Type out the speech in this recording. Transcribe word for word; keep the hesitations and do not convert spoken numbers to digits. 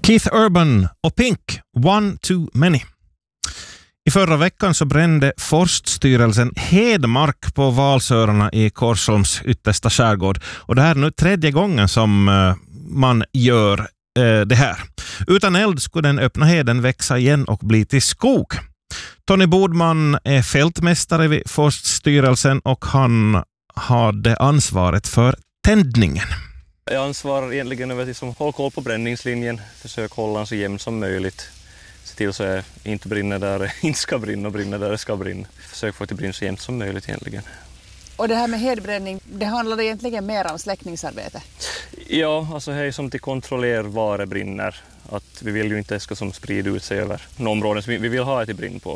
Keith Urban och Pink, One Too Many. I förra veckan så brände Forststyrelsen Hedmark på Valsörarna i Korsholms yttersta skärgård. Och det här är nu tredje gången som uh, man gör uh, det här. Utan eld skulle den öppna heden växa igen och bli till skog. Tony Bodman är fältmästare vid Forststyrelsen och han hade ansvaret för tändningen. Jag ansvarar egentligen över att hålla koll på bränningslinjen, försöka hålla den så jämn som möjligt. Se till så att jag inte brinner där det inte ska brinna och brinner där det ska brinna. Försök få till brinna så jämnt som möjligt egentligen. Och det här med hedbränning, det handlar egentligen mer om släckningsarbete? Ja, alltså det är som till kontrollera var det brinner. Att vi vill ju inte att det ska som sprida ut sig över några områden som vi vill ha ett i brinn på.